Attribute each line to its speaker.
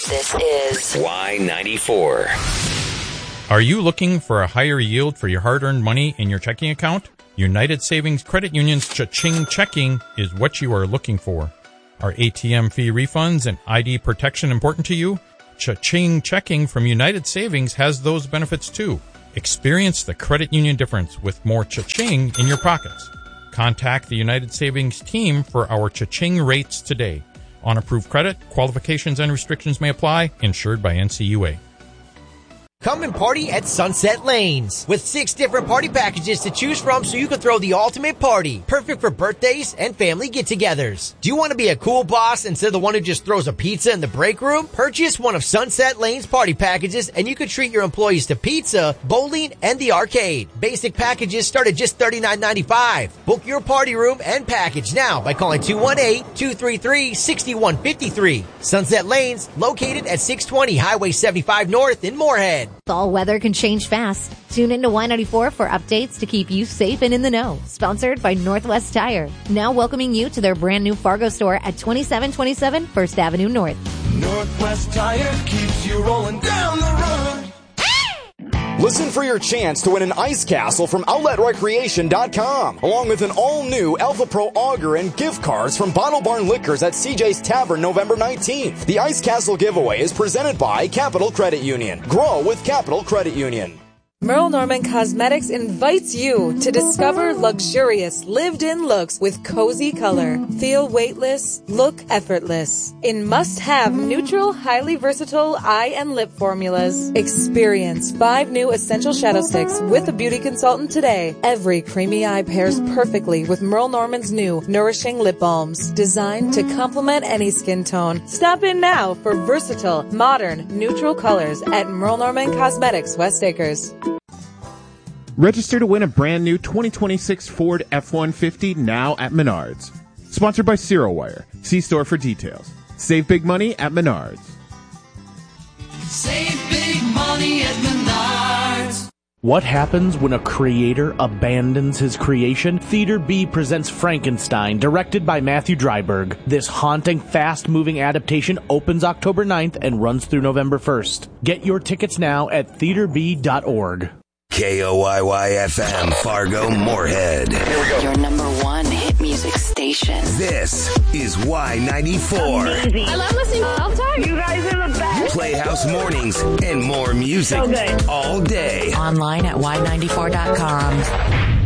Speaker 1: This is Y94.
Speaker 2: Are you looking for a higher yield for your hard-earned money in your checking account? United Savings Credit Union's Cha-Ching Checking is what you are looking for. Are ATM fee refunds and ID protection important to you? Cha-Ching Checking from United Savings has those benefits too. Experience the credit union difference with more Cha-Ching in your pockets. Contact the United Savings team for our Cha-Ching rates today. On approved credit, qualifications and restrictions may apply. Insured by NCUA.
Speaker 3: Come and party at Sunset Lanes with 6 different party packages to choose from so you can throw the ultimate party. Perfect for birthdays and family get-togethers. Do you want to be a cool boss instead of the one who just throws a pizza in the break room? Purchase one of Sunset Lane's party packages and you can treat your employees to pizza, bowling, and the arcade. Basic packages start at just $39.95. Book your party room and package now by calling 218-233-6153. Sunset Lanes, located at 620 Highway 75 North in Moorhead.
Speaker 4: All weather can change fast. Tune into Y94 for updates to keep you safe and in the know. Sponsored by Northwest Tire. Now welcoming you to their brand new Fargo store at 2727 First Avenue North.
Speaker 5: Northwest Tire keeps you rolling down the road.
Speaker 6: Listen for your chance to win an ice castle from OutletRecreation.com, along with an all-new Alpha Pro auger and gift cards from Bottle Barn Liquors at CJ's Tavern November 19th. The ice castle giveaway is presented by Capital Credit Union. Grow with Capital Credit Union.
Speaker 7: Merle Norman Cosmetics invites you to discover luxurious, lived-in looks with cozy color. Feel weightless, look effortless. In must-have, neutral, highly versatile eye and lip formulas. Experience 5 new essential shadow sticks with a beauty consultant today. Every creamy eye pairs perfectly with Merle Norman's new nourishing lip balms, designed to complement any skin tone. Stop in now for versatile, modern, neutral colors at Merle Norman Cosmetics, West Acres.
Speaker 8: Register to win a brand new 2026 Ford F-150 now at Menards. Sponsored by ZeroWire. See store for details. Save big money at Menards.
Speaker 5: Save big money at Menards.
Speaker 9: What happens when a creator abandons his creation? Theater B presents Frankenstein, directed by Matthew Dryburgh. This haunting, fast-moving adaptation opens October 9th and runs through November 1st. Get your tickets now at theaterb.org.
Speaker 1: KOYY-FM, Fargo, Moorhead. Here we go. Your number 1 hit music station. This is Y94.
Speaker 10: Amazing. I love listening all the time. You guys are the best.
Speaker 1: Playhouse mornings and more music.
Speaker 10: So good.
Speaker 1: All day.
Speaker 11: Online at Y94.com.